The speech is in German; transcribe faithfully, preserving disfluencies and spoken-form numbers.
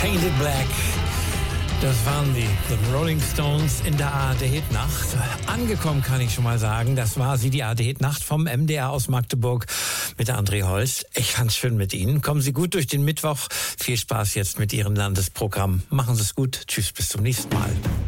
Painted Black. Das waren die, die Rolling Stones in der A R D-Hit-Nacht. Angekommen kann ich schon mal sagen, das war sie, die A R D-Hit-Nacht vom M D R aus Magdeburg mit der André Holst. Ich fand's schön mit Ihnen. Kommen Sie gut durch den Mittwoch. Viel Spaß jetzt mit Ihrem Landesprogramm. Machen Sie es gut. Tschüss, bis zum nächsten Mal.